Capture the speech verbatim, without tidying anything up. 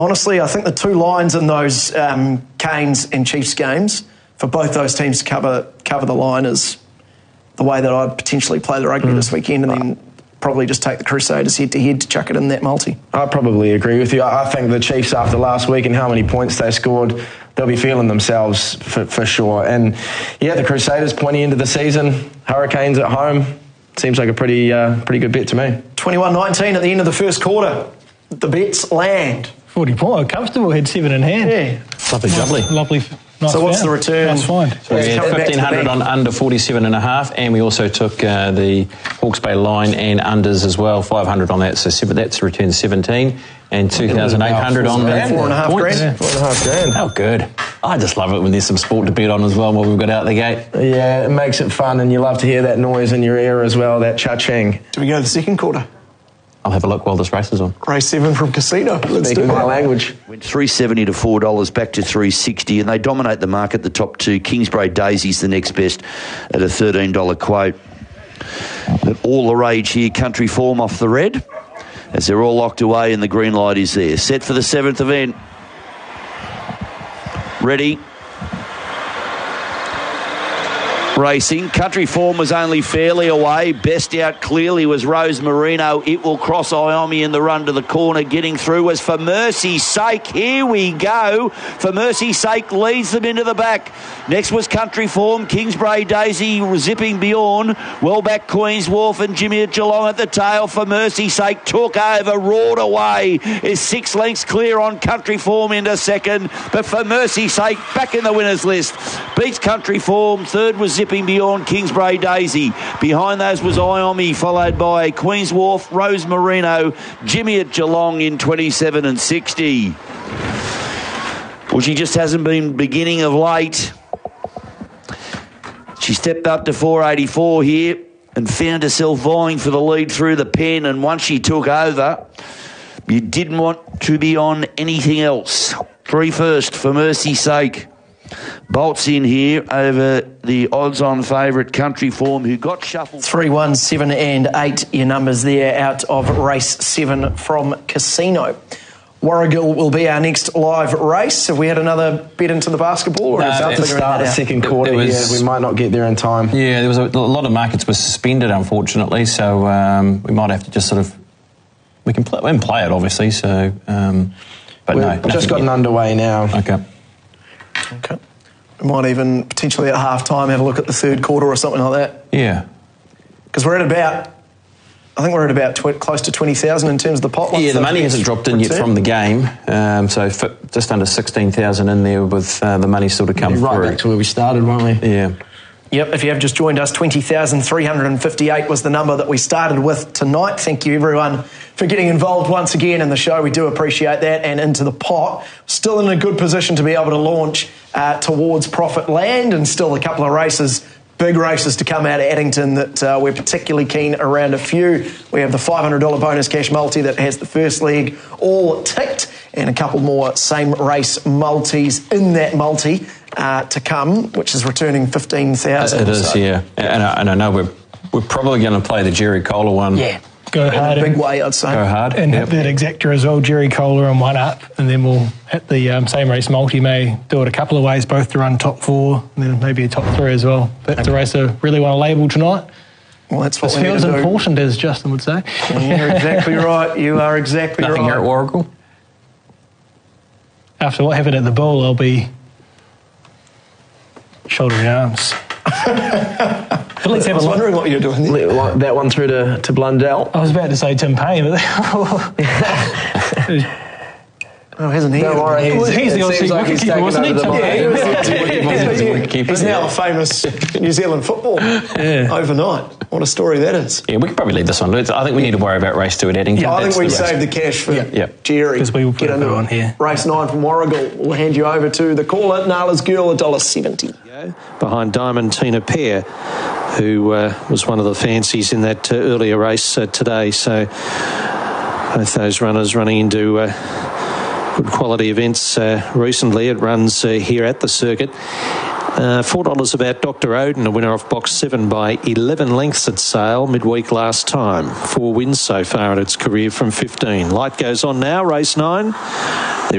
Honestly, I think the two lines in those um, Canes and Chiefs games for both those teams to cover cover the line is the way that I'd potentially play the rugby mm. this weekend, and then probably just take the Crusaders head-to-head to chuck it in that multi. I probably agree with you. I think the Chiefs, after last week and how many points they scored, they'll be feeling themselves for, for sure. And, yeah, the Crusaders pointing into the season, Hurricanes at home, seems like a pretty uh, pretty good bet to me. twenty-one nineteen at the end of the first quarter. The bets land. forty points, comfortable, had seven in hand. Yeah. Lovely, lovely. Lovely. Nice so what's found. the return? Nice find. So we had fifteen hundred on under forty-seven and a half, and we also took uh, the Hawke's Bay line and unders as well, five hundred on that. So seven, that's return seventeen, and two thousand eight hundred on the four and a half points. grand. Four and a half grand. How good. I just love it when there's some sport to bet on as well while we've got out the gate. Yeah, it makes it fun, and you love to hear that noise in your ear as well, that cha-ching. Do we go to the second quarter? I'll have a look while this race is on. Race seven from Casino. Let's Speaking do my that. language. Went three seventy to four dollars, back to three sixty, and they dominate the market, the top two. Kingsbury Daisy's the next best at a thirteen dollars quote. But all the rage here, Country Form off the red, as they're all locked away and the green light is there. Set for the seventh event. Ready. Racing. Country Form was only fairly away. Best out clearly was Rose Marino. It will cross Iomi in the run to the corner. Getting through was For Mercy's Sake. Here we go. For Mercy's Sake leads them into the back. Next was Country Form. Kingsbury Daisy zipping beyond. Well back Queen's Wharf and Jimmy at Geelong at the tail. For Mercy's Sake took over, roared away. Is six lengths clear on Country Form into second. But For Mercy's Sake back in the winners list. Beats Country Form. Third was Zipping Beyond, Kingsbury Daisy. Behind those was Iomi, followed by Queen's Wharf, Rose Marino, Jimmy at Geelong in twenty-seven and sixty. Well, she just hasn't been beginning of late. She stepped up to four eighty-four here and found herself vying for the lead through the pen, and once she took over, you didn't want to be on anything else. Three first, For Mercy's Sake. Bolts in here over the odds-on favourite Country Form, who got shuffled. Three, one, seven, and eight. Your numbers there out of race seven from Casino. Warragul will be our next live race. Have we had another bet into the basketball? Or No, is that at the figuring Start that the out? second quarter, It was- yeah, we might not get there in time. Yeah, there was a, a lot of markets were suspended, unfortunately, so um, we might have to just sort of... We can play, we can play it, obviously, so... Um, but We've no, just nothing gotten yet. underway now. Okay. Okay. We might even potentially at half-time have a look at the third quarter or something like that. Yeah. Because we're at about... I think we're at about tw- close to twenty thousand in terms of the pot. Once Yeah, the those money bets hasn't dropped in yet return. from the game, um, so f- just under sixteen thousand in there with uh, the money still to come Right through. back to where we started, won't we? Yeah. Yep, if you have just joined us, twenty thousand three hundred fifty-eight was the number that we started with tonight. Thank you, everyone, for getting involved once again in the show. We do appreciate that. And into the pot, still in a good position to be able to launch uh, towards Profit Land, and still a couple of races, big races to come out of Addington that uh, we're particularly keen around a few. We have the five hundred dollars bonus cash multi that has the first leg all ticked, and a couple more same race multis in that multi uh, to come, which is returning fifteen thousand. It is, so. yeah. And I, and I know we're we're probably going to play the Jerry Kohler one. Yeah. Go In hard a big and, way, I'd say. Go hard. and Yep. hit that exactor as well, Jerry Kohler and one up, and then we'll hit the um, same race multi. May do it a couple of ways, both to run top four, and then maybe a top three as well. That's a race I really want to label tonight. Well, that's what This we need feels to do. important, as Justin would say. You're exactly right. You are exactly Nothing right. here at Warragul? After what happened at the Bull, I'll be shouldering arms. At least I have was a lot. wondering what you're doing there. Let that one through to, to Blundell. I was about to say Tim Payne, but Oh, hasn't he? Don't worry, Well, he's, he's it the Aussie seems like he's wicketkeeper, taken wasn't he? over the Yeah, market. he was the Yeah, Wicketkeeper, He's now yeah. a famous New Zealand footballer overnight. What a story that is. Yeah, we could probably leave this one. I think we need to worry about race two at Addington. I think That's we the race. save the cash for Yeah. Jerry. Because we will put Get it into on here. Race nine from Warragul. We'll hand you over to the caller, Nala's Girl, one dollar seventy. Behind Diamond Tina Pear, who uh, was one of the fancies in that uh, earlier race uh, today. So both those runners running into uh, good quality events uh, recently. It runs uh, here at the circuit. Uh, four dollars about Doctor Oden, a winner off box seven by eleven lengths at sale midweek last time. Four wins so far in its career from fifteen. Light goes on now, race nine.